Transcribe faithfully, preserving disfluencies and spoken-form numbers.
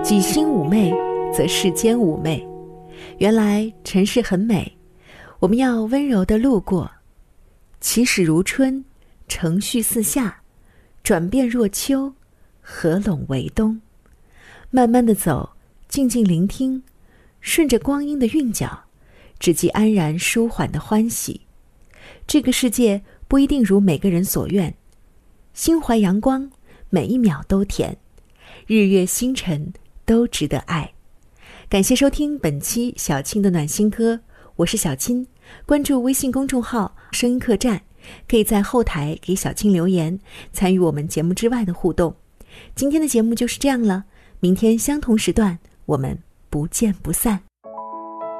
己心妩媚，则世间妩媚。原来尘世很美，我们要温柔地路过。起始如春，承续似夏，转变若秋，合拢为冬。慢慢地走，静静聆听，顺着光阴的韵脚，只记安然舒缓的欢喜。这个世界不一定如每个人所愿，心怀阳光，每一秒都甜，日月星辰都值得爱。感谢收听本期小青的暖心歌，我是小青。关注微信公众号声音客栈，可以在后台给小青留言，参与我们节目之外的互动。今天的节目就是这样了，明天相同时段我们不见不散。